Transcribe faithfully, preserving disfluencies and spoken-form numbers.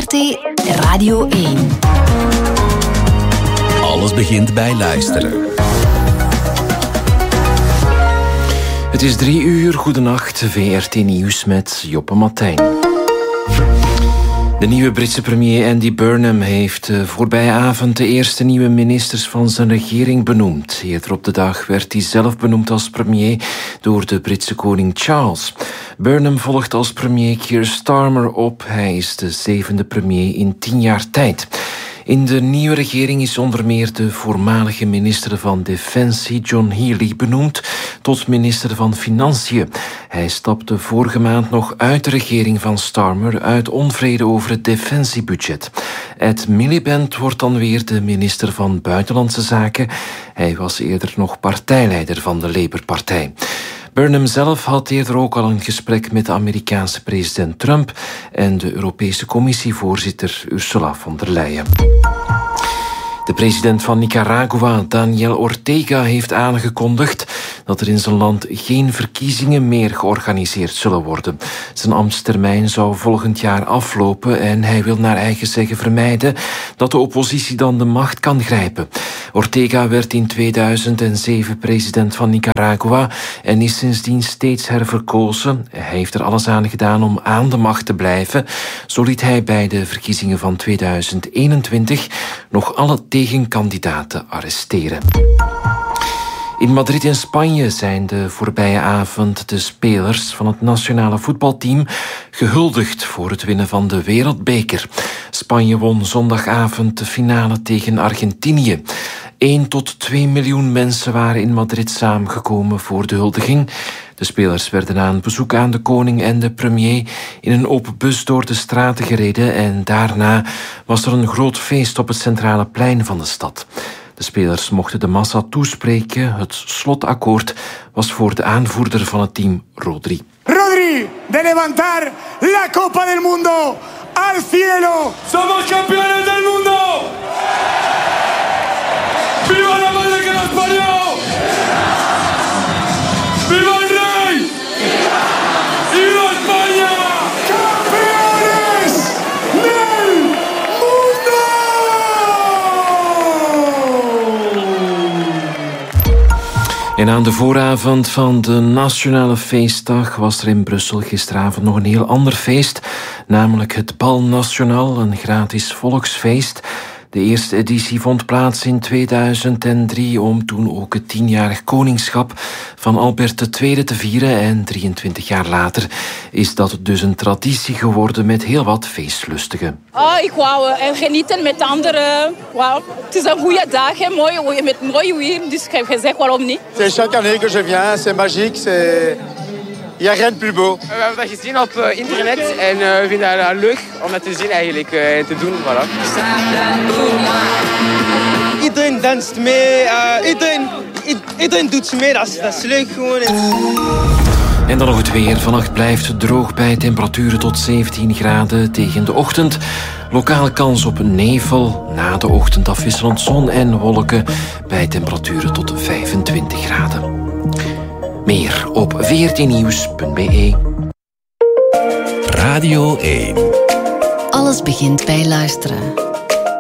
R T Radio één. Alles begint bij luisteren. Het is drie uur, goedenacht, V R T Nieuws met Joppe Martijn. De nieuwe Britse premier Andy Burnham heeft de voorbije avond de eerste nieuwe ministers van zijn regering benoemd. Eerder op de dag werd hij zelf benoemd als premier door de Britse koning Charles. Burnham volgt als premier Keir Starmer op. Hij is de zevende premier in tien jaar tijd. In de nieuwe regering is onder meer de voormalige minister van Defensie John Healey benoemd tot minister van Financiën. Hij stapte vorige maand nog uit de regering van Starmer uit onvrede over het defensiebudget. Ed Miliband wordt dan weer de minister van Buitenlandse Zaken. Hij was eerder nog partijleider van de Labour-partij. Burnham zelf had eerder ook al een gesprek met de Amerikaanse president Trump en de Europese Commissievoorzitter Ursula von der Leyen. De president van Nicaragua, Daniel Ortega, heeft aangekondigd dat er in zijn land geen verkiezingen meer georganiseerd zullen worden. Zijn ambtstermijn zou volgend jaar aflopen en hij wil naar eigen zeggen vermijden dat de oppositie dan de macht kan grijpen. Ortega werd in tweeduizend zeven president van Nicaragua en is sindsdien steeds herverkozen. Hij heeft er alles aan gedaan om aan de macht te blijven. Zo liet hij bij de verkiezingen van tweeduizend eenentwintig nog alle tegenkandidaten arresteren. In Madrid in Spanje zijn de voorbije avond de spelers van het nationale voetbalteam gehuldigd voor het winnen van de Wereldbeker. Spanje won zondagavond de finale tegen Argentinië. één tot twee miljoen mensen waren in Madrid samengekomen voor de huldiging. De spelers werden na een bezoek aan de koning en de premier in een open bus door de straten gereden en daarna was er een groot feest op het centrale plein van de stad. De spelers mochten de massa toespreken. Het slotakkoord was voor de aanvoerder van het team, Rodri. Rodri, de levantar la Copa del Mundo al cielo. Somos campeones del mundo. Viva la madre que nos parió. Viva el rey. Viva España. Campeones del mundo. En aan de vooravond van de Nationale Feestdag was er in Brussel gisteravond nog een heel ander feest, namelijk het Bal National, een gratis volksfeest. De eerste editie vond plaats in tweeduizend drie om toen ook het tienjarig koningschap van Albert de Tweede te vieren en drieëntwintig jaar later is dat dus een traditie geworden met heel wat feestlustigen. Oh, ik wou uh, genieten met anderen. Wow. Het is een goede dag, hè? Mooi, met mooi weer, dus ik heb gezegd waarom niet. C'est chaque année que je viens, c'est magique, c'est... Il n'y a rien de plus beau. We hebben dat gezien op uh, internet en uh, we vinden dat leuk om dat te zien eigenlijk uh, en te doen. Voilà. Iedereen danst mee, uh, iedereen, iedereen doet mee, dat is, dat is leuk gewoon. En dan nog het weer. Vannacht blijft het droog bij temperaturen tot zeventien graden tegen de ochtend. Lokale kans op nevel, na de ochtend afwisselend zon en wolken bij temperaturen tot vijfentwintig graden. Meer op v r t nieuws punt b e. Radio één. Alles begint bij luisteren.